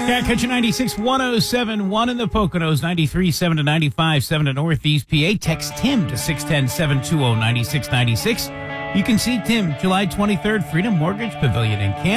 Yeah, catch you 96 107.1 in the Poconos, 93.7 to 95.7 in Northeast PA. Text Tim to 610-720-9696. You can see Tim July 23rd, Freedom Mortgage Pavilion in Canton.